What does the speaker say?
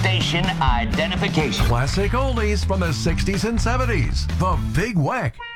Station identification. Classic oldies from the 60s and 70s. The Big Weck.